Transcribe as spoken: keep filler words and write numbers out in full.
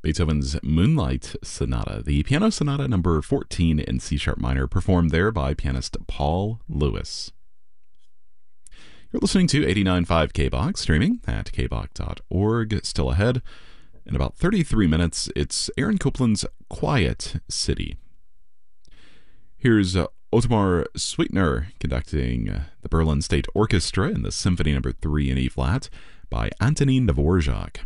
Beethoven's Moonlight Sonata, the piano sonata number fourteen in C sharp minor, performed there by pianist Paul Lewis. You're listening to eighty-nine point five K B O C, streaming at k b o c dot org. Still ahead, in about thirty-three minutes, it's Aaron Copland's Quiet City. Here's uh, Otmar Sweetner conducting uh, the Berlin State Orchestra in the Symphony number three in E-flat by Antonin Dvorak.